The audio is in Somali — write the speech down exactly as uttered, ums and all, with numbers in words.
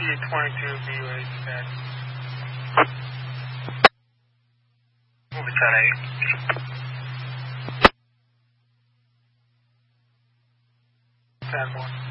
twenty-two B U H ten. Move it ten eight. ten one.